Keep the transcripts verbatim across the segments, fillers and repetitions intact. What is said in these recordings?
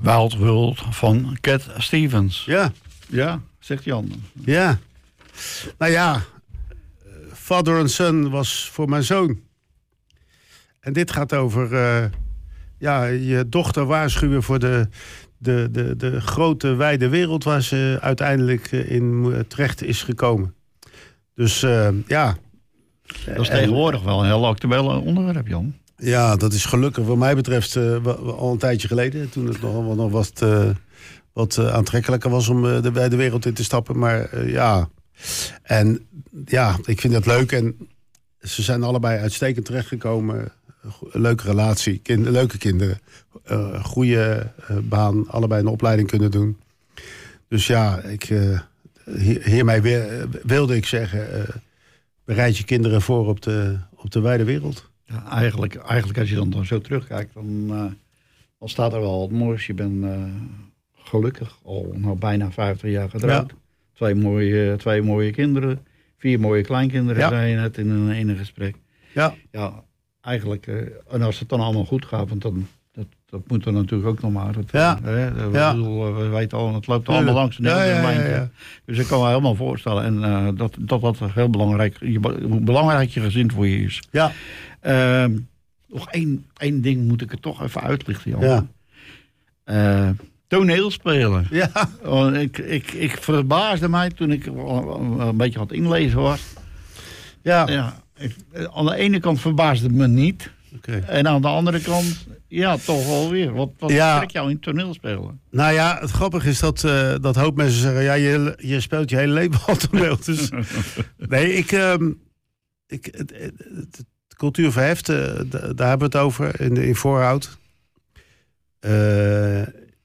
Wild World van Cat Stevens. Ja. Ja, zegt Jan. Ja. Nou ja, Father and Son was voor mijn zoon. En dit gaat over uh, ja, je dochter waarschuwen voor de, de, de, de grote wijde wereld waar ze uiteindelijk in terecht is gekomen. Dus uh, ja. Dat is tegenwoordig wel een heel actueel onderwerp, Jan. Ja, dat is gelukkig wat mij betreft uh, al een tijdje geleden. Toen het nog, nog wat, uh, wat uh, aantrekkelijker was om uh, de wijde wereld in te stappen. Maar uh, ja, en ja, ik vind dat leuk. En ze zijn allebei uitstekend terechtgekomen. Leuke relatie, kind, leuke kinderen. Uh, goede uh, baan, allebei een opleiding kunnen doen. Dus ja, ik, uh, hier, hiermee weer, wilde ik zeggen, uh, bereid je kinderen voor op de, op de wijde wereld. Ja, eigenlijk, eigenlijk als je dan, dan zo terugkijkt, dan, uh, dan staat er wel het moois. Je bent uh, gelukkig al nou, bijna vijftig jaar getrouwd. Ja. Twee, mooie, twee mooie kinderen, vier mooie kleinkinderen, ja. zei je net in een ene gesprek. Ja. Ja, eigenlijk, uh, en als het dan allemaal goed gaat, want dan, dat, dat moet er natuurlijk ook nog maar. Dat, ja. Uh, we, ja. bedoel, we weten al, het loopt allemaal langs. Ja, ja, ja, ja. Dus ik kan me helemaal voorstellen en, uh, dat, dat dat heel belangrijk, je, hoe belangrijk je gezin voor je is. Ja. Uh, nog één, één ding moet ik er toch even uitlichten, Jan. Ja. Uh, toneelspelen. Ja. Want ik, ik, ik verbaasde mij toen ik een beetje aan het inlezen was. Ja. ja ik, aan de ene kant verbaasde het me niet. Okay. En aan de andere kant, ja, toch wel weer. Wat, wat ja. trekt jou in toneelspelen? Nou ja, het grappige is dat, uh, dat hoop mensen zeggen, ja, je, je speelt je hele leven al toneel. Dus, nee, ik... Um, ik het, het, het, Cultuur verheft, uh, daar hebben we het over in, in voorhoud. Uh,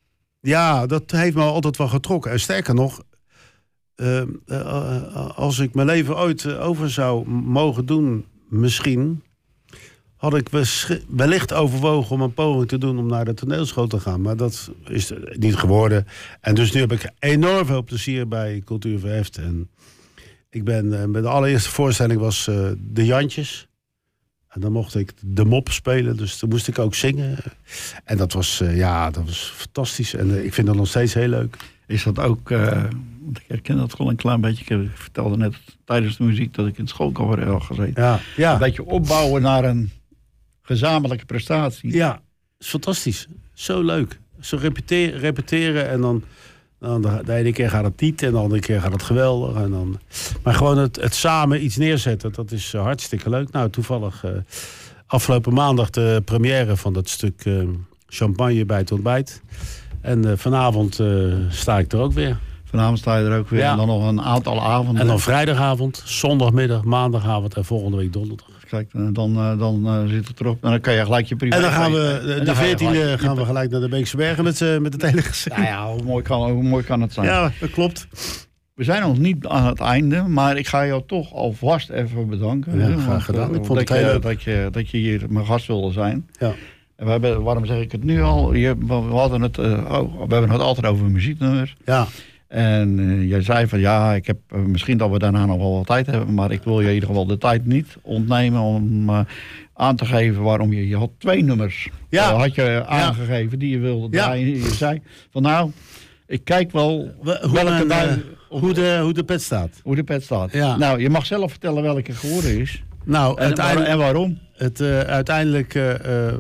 ja, dat heeft me altijd wel getrokken. En sterker nog, uh, uh, als ik mijn leven ooit uh, over zou mogen doen, misschien, had ik wellicht overwogen om een poging te doen om naar de toneelschool te gaan. Maar dat is niet geworden. En dus nu heb ik enorm veel plezier bij Cultuur verheft. En ik ben, uh, bij de allereerste voorstelling was uh, De Jantjes. En dan mocht ik de mop spelen, dus toen moest ik ook zingen. En dat was, uh, ja, dat was fantastisch. En uh, ik vind dat nog steeds heel leuk. Is dat ook, uh, want ik herken dat gewoon een klein beetje. Ik vertelde net tijdens de muziek dat ik in het schoolcabaret al gezeten. Ja, ja. Een beetje opbouwen naar een gezamenlijke prestatie. Ja, is fantastisch. Zo leuk. Zo repeteren, repeteren en dan... Dan de, de ene keer gaat het niet en de andere keer gaat het geweldig. En dan, maar gewoon het, het samen iets neerzetten, dat is uh, hartstikke leuk. Nou, toevallig uh, afgelopen maandag de première van dat stuk uh, champagne bij het ontbijt. En uh, vanavond uh, sta ik er ook weer. Vanavond sta je er ook weer. Ja. En dan nog een aantal avonden. En dan vrijdagavond, zondagmiddag, maandagavond en volgende week donderdag. Kijk, dan, uh, dan uh, zit het erop. En dan kan je gelijk je privé... En dan gaan we, de, de veertiende gaan we gelijk naar de Beekse Bergen met, uh, met het hele gezin. Nou ja, hoe mooi, kan, hoe mooi kan het zijn? Ja, dat klopt. We zijn nog niet aan het einde, maar ik ga jou toch alvast even bedanken. Ja, graag gedaan. Ik vond dat, het heel je, leuk. dat, je, dat je hier mijn gast wilde zijn. Ja. En we hebben, waarom zeg ik het nu al? Je, we, hadden het, uh, oh, we hebben het altijd over muzieknummers. Ja. En uh, jij zei van ja, ik heb uh, misschien dat we daarna nog wel wat tijd hebben, maar ik wil je in ieder geval de tijd niet ontnemen om uh, aan te geven waarom je... Je had twee nummers, ja. uh, had je aangegeven, ja. die je wilde ja. draaien. Je zei van nou, ik kijk wel we, hoe, welke men, uh, hoe, de, hoe de pet staat. Hoe de pet staat. Ja. Nou, je mag zelf vertellen welke geworden is. Nou, en, uiteindelijk, en waarom? Het, uh, uiteindelijk uh, uh,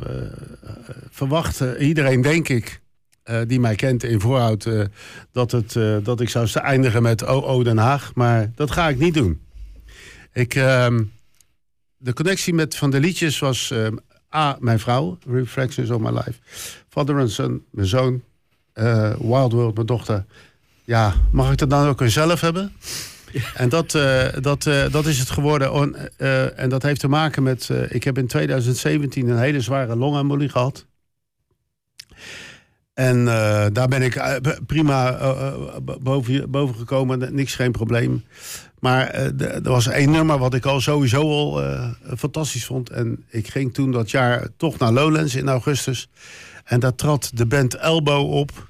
verwacht uh, iedereen, denk ik, uh, die mij kent in voorhoud, uh, dat, het, uh, dat ik zou eindigen met O O Den Haag. Maar dat ga ik niet doen. Ik, uh, de connectie met van de liedjes was uh, A, mijn vrouw, Reflections of My Life. Father and Son, mijn zoon. Uh, Wild World, mijn dochter. Ja, mag ik dat dan ook weer zelf hebben? Ja. En dat, uh, dat, uh, dat is het geworden. On, uh, en dat heeft te maken met... Uh, ik heb in twintig zeventien een hele zware longembolie gehad. En uh, daar ben ik uh, prima uh, boven, boven gekomen. Niks, geen probleem. Maar uh, de, er was één nummer wat ik al sowieso al uh, fantastisch vond. En ik ging toen dat jaar toch naar Lowlands in augustus. En daar trad de band Elbow op.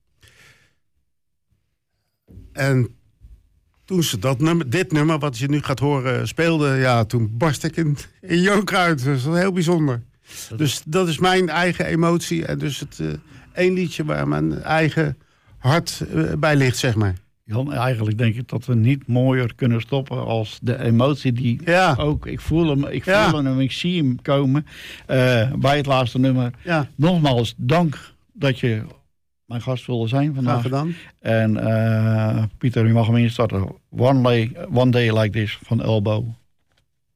En toen ze dat nummer, dit nummer, wat je nu gaat horen, speelde... ja, toen barst ik in, in joker uit. Dat was heel bijzonder. Dus dat is mijn eigen emotie. En dus het uh, één liedje waar mijn eigen hart uh, bij ligt, zeg maar. Jan, eigenlijk denk ik dat we niet mooier kunnen stoppen als de emotie die ja. ook... Ik voel hem, ik voel ja. hem, ik zie hem komen uh, bij het laatste nummer. Ja. Nogmaals, dank dat je mijn gast wilde zijn vandaag. Graag gedaan. En uh, Pieter, u mag hem instarten. One, lay, one Day Like This van Elbow.